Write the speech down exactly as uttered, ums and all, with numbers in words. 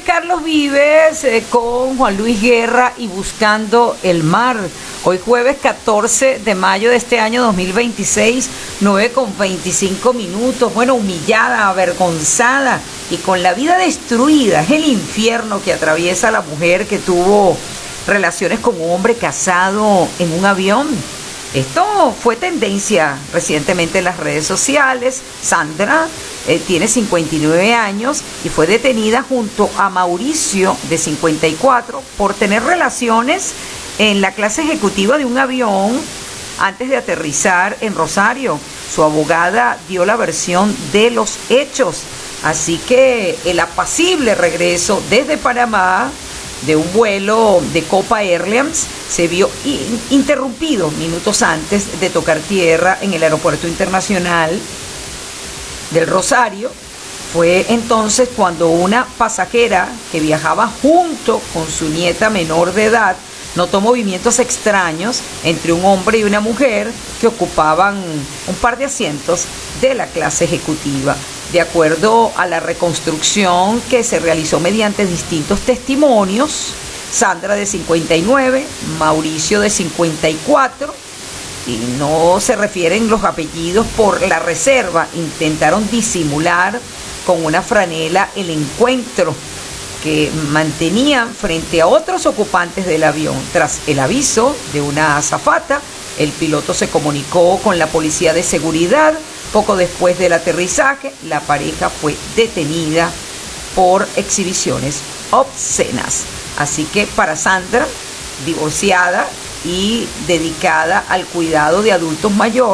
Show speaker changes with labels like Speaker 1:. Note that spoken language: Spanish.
Speaker 1: Carlos Vives eh, con Juan Luis Guerra y Buscando el Mar. Hoy jueves catorce de mayo de este año dos mil veintiséis, nueve con veinticinco minutos. Bueno, humillada, avergonzada y con la vida destruida. Es el infierno que atraviesa la mujer que tuvo relaciones con un hombre casado en un avión. Esto fue tendencia recientemente en las redes sociales. Sandra eh, tiene cincuenta y nueve años y fue detenida junto a Mauricio, de cincuenta y cuatro, por tener relaciones en la clase ejecutiva de un avión antes de aterrizar en Rosario. Su abogada dio la versión de los hechos. Así que el apacible regreso desde Panamá de un vuelo de Copa Airlines se vio in- interrumpido minutos antes de tocar tierra en el Aeropuerto Internacional del Rosario. Fue entonces cuando una pasajera que viajaba junto con su nieta menor de edad notó movimientos extraños entre un hombre y una mujer que ocupaban un par de asientos de la clase ejecutiva. De acuerdo a la reconstrucción que se realizó mediante distintos testimonios, Sandra de cincuenta y nueve, Mauricio de cincuenta y cuatro, y no se refieren los apellidos por la reserva, intentaron disimular con una franela el encuentro que mantenían frente a otros ocupantes del avión. Tras el aviso de una azafata, el piloto se comunicó con la policía de seguridad. Poco después del aterrizaje, la pareja fue detenida por exhibiciones obscenas. Así que para Sandra, divorciada y dedicada al cuidado de adultos mayores,